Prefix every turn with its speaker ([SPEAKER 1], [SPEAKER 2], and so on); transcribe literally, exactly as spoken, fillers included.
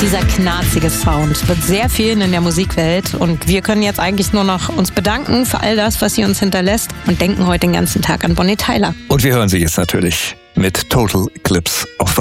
[SPEAKER 1] Dieser knarzige Sound wird sehr vielen in der Musikwelt und wir können jetzt eigentlich nur noch uns bedanken für all das, was sie uns hinterlässt und denken heute den ganzen Tag an Bonnie Tyler.
[SPEAKER 2] Und wir hören sie jetzt natürlich mit Total Eclipse of the